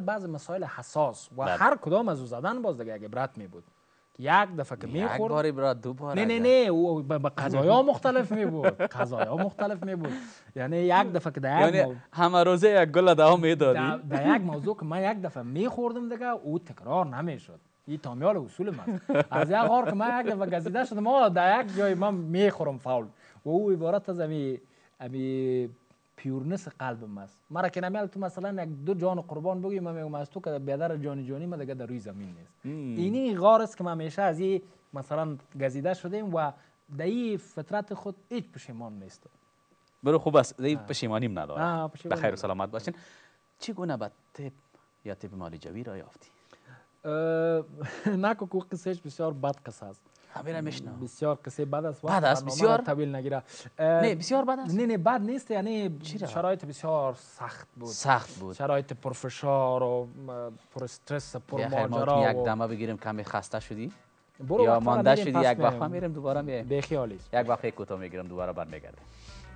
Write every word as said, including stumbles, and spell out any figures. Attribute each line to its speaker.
Speaker 1: بعض مسائل حساس و
Speaker 2: بله.
Speaker 1: هر کدام از او زدن باز دیگه عبرت می بود. یک دفعه که
Speaker 2: یک
Speaker 1: میخورد
Speaker 2: باری برات دو بار
Speaker 1: نه نه
Speaker 2: اگر.
Speaker 1: نه او به به قضایا مختلف می بود، قضایا مختلف می بود. یعنی یک دفعه که در یک
Speaker 2: یعنی
Speaker 1: مو-
Speaker 2: همه روزه یک گل دوا میدادی؟
Speaker 1: در در یک موضوع که من یک دفعه میخوردم دیگه او تکرار نمیشد. این تامیال اصول من از یک غار که من یک دفعه گزیده شدم ما در یک جای من میخورم فاول و او عبارت از امی امی پیورنس قلبم است. مرا که نمیال تو مثلا یک دو جان قربان بگی من میگم از تو که بیادر جانی جانی ما دیگه در روی زمین نیست. اینی غار است که من همیشه از این مثلا گزیده شدیم و در این فطرت خود هیچ پشیمان نیست.
Speaker 2: برو خوب است، دیگه پشیمانیم
Speaker 1: آه،
Speaker 2: نداره.
Speaker 1: پشیمانی
Speaker 2: بخیر و
Speaker 1: نداره.
Speaker 2: سلامت باشین. چگونه به طب یا طب معالجوی را یافتی؟
Speaker 1: نکو که قصهش بسیار بد قصه است.
Speaker 2: همین میشنم.
Speaker 1: بسیار قصه بد است.
Speaker 2: بد است
Speaker 1: برنامه
Speaker 2: بسیار؟
Speaker 1: را طویل نگیره.
Speaker 2: نه بسیار بد است.
Speaker 1: نه نه بد نیست، یعنی
Speaker 2: چرا؟
Speaker 1: شرایط بسیار سخت بود.
Speaker 2: سخت بود.
Speaker 1: شرایط پرفشار و پر استرس پر
Speaker 2: بخیر ما
Speaker 1: ماجرا
Speaker 2: یک
Speaker 1: و
Speaker 2: دمه بگیریم کمی خسته شدی
Speaker 1: برو
Speaker 2: یا
Speaker 1: وقت را
Speaker 2: مانده
Speaker 1: میریم
Speaker 2: شدی
Speaker 1: پس
Speaker 2: یک وقت
Speaker 1: میایم.
Speaker 2: میریم دوباره میایم.
Speaker 1: بیخیالی.
Speaker 2: یک وقت کوتاه میگیرم دوباره برمیگردیم.